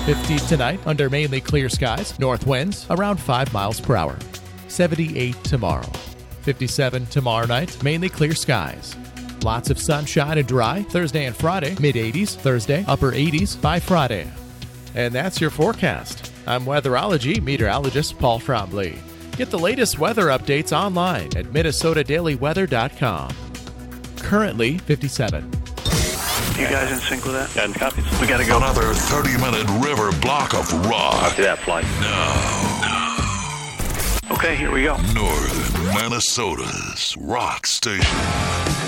50 tonight under mainly clear skies. North winds around 5 miles per hour. 78 tomorrow. 57 tomorrow night, mainly clear skies. Lots of sunshine and dry Thursday and Friday, mid-80s Thursday, upper 80s by Friday. And that's your forecast. I'm weatherology meteorologist Paul Trombley. Get the latest weather updates online at minnesotadailyweather.com. Currently 57. You guys in sync with that? And copies. We got to go. Another 30-minute river block of rock. Copy that flight. Now, Okay, here we go. Northern Minnesota's rock station.